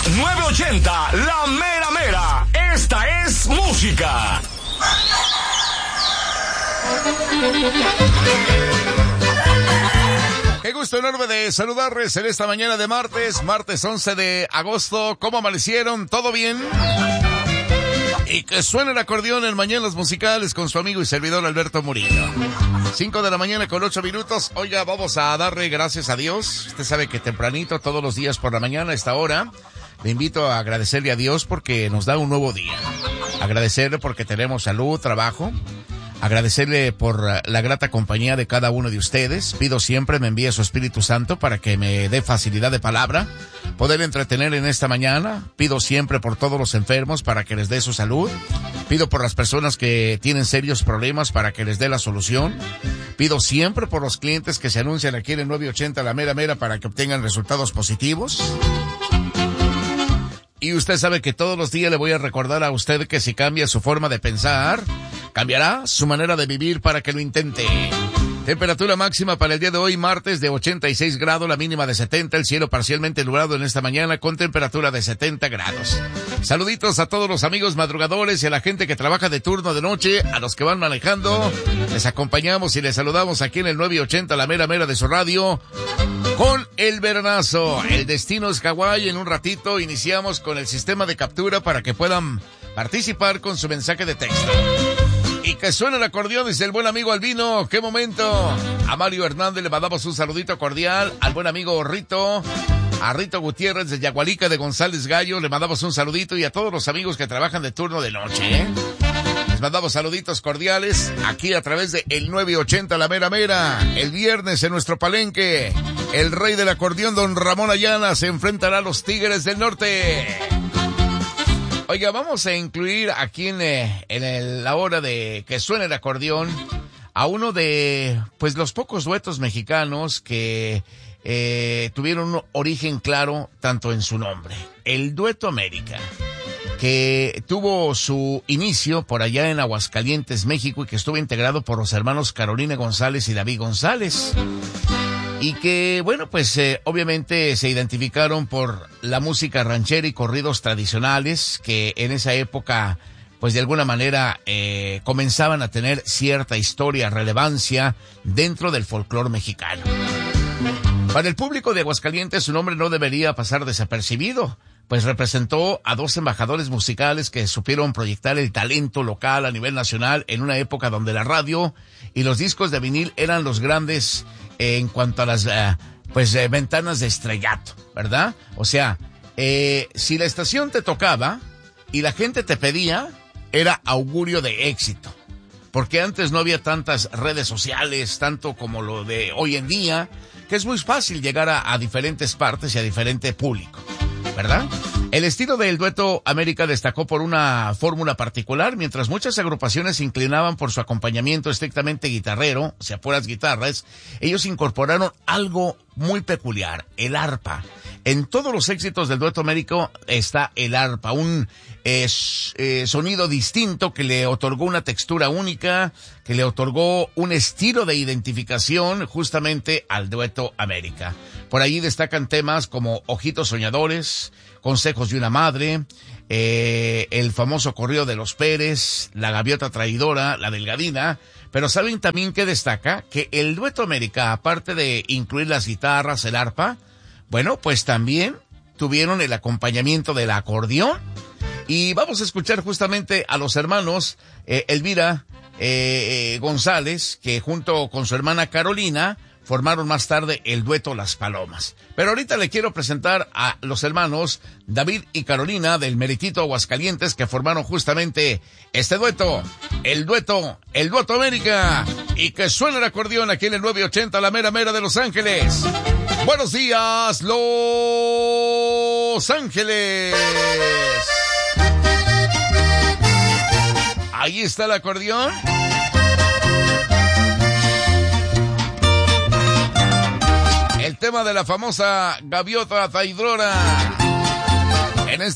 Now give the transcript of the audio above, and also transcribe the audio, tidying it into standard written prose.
980, la mera mera. Esta es música. Qué gusto enorme de saludarles en esta mañana de martes 11 de agosto. ¿Cómo amanecieron? ¿Todo bien? Y que suene el acordeón en Mañanas Musicales con su amigo y servidor Alberto Murillo. 5 de la mañana con 8 minutos. Oiga, vamos a darle gracias a Dios. Usted sabe que tempranito, todos los días por la mañana, a esta hora, le invito a agradecerle a Dios porque nos da un nuevo día. Agradecerle porque tenemos salud, trabajo. Agradecerle por la grata compañía de cada uno de ustedes. Pido siempre me envíe su Espíritu Santo para que me dé facilidad de palabra, poder entretener en esta mañana. Pido siempre por todos los enfermos para que les dé su salud. Pido por las personas que tienen serios problemas para que les dé la solución. Pido siempre por los clientes que se anuncian aquí en el 980 La Mera Mera para que obtengan resultados positivos. Y usted sabe que todos los días le voy a recordar a usted que si cambia su forma de pensar, cambiará su manera de vivir para que lo intente. Temperatura máxima para el día de hoy, martes, de 86 grados, la mínima de 70, el cielo parcialmente nublado en esta mañana con temperatura de 70 grados. Saluditos a todos los amigos madrugadores y a la gente que trabaja de turno de noche, a los que van manejando. Les acompañamos y les saludamos aquí en el 980, la mera mera de su radio, con el veranazo. El destino es Hawái. En un ratito iniciamos con el sistema de captura para que puedan participar con su mensaje de texto. Y que suene el acordeón, dice el buen amigo Albino. ¡Qué momento! A Mario Hernández le mandamos un saludito cordial. Al buen amigo Rito. A Rito Gutiérrez de Yagualica de González Gallo le mandamos un saludito. Y a todos los amigos que trabajan de turno de noche, ¿eh? Les mandamos saluditos cordiales aquí a través de el 980 La Mera Mera. El viernes en nuestro palenque, el rey del acordeón, don Ramón Ayala, se enfrentará a los Tigres del Norte. Oiga, vamos a incluir aquí en la hora de que suene el acordeón a uno de, pues, los pocos duetos mexicanos que tuvieron un origen claro tanto en su nombre. El Dueto América, que tuvo su inicio por allá en Aguascalientes, México, y que estuvo integrado por los hermanos Carolina González y David González. Y que, bueno, pues obviamente se identificaron por la música ranchera y corridos tradicionales que en esa época, pues de alguna manera comenzaban a tener cierta historia, relevancia dentro del folclore mexicano. Para el público de Aguascalientes su nombre no debería pasar desapercibido, pues representó a dos embajadores musicales que supieron proyectar el talento local a nivel nacional en una época donde la radio y los discos de vinil eran los grandes en cuanto a las ventanas de estrellato, ¿verdad? O sea, si la estación te tocaba y la gente te pedía, era augurio de éxito, porque antes no había tantas redes sociales, tanto como lo de hoy en día, que es muy fácil llegar a diferentes partes y a diferente público, ¿verdad? El estilo del Dueto América destacó por una fórmula particular, mientras muchas agrupaciones se inclinaban por su acompañamiento estrictamente guitarrero, o sea, puras guitarras, ellos incorporaron algo muy peculiar, el arpa. En todos los éxitos del Dueto América está el arpa, un sonido distinto que le otorgó una textura única, que le otorgó un estilo de identificación justamente al Dueto América. Por allí destacan temas como Ojitos Soñadores, Consejos de una Madre, el famoso Corrido de los Pérez, La Gaviota Traidora, La Delgadina. Pero ¿saben también qué destaca? Que el Dueto América, aparte de incluir las guitarras, el arpa, bueno, pues también tuvieron el acompañamiento del acordeón. Y vamos a escuchar justamente a los hermanos Elvira González, que junto con su hermana Carolina formaron más tarde el dueto Las Palomas. Pero ahorita le quiero presentar a los hermanos David y Carolina del Meritito Aguascalientes, que formaron justamente este dueto, el Dueto América. Y que suena el acordeón aquí en el 980, la mera mera de Los Ángeles. Buenos días, Los Ángeles. Ahí está el acordeón. El tema de la famosa Gaviota Traidora. En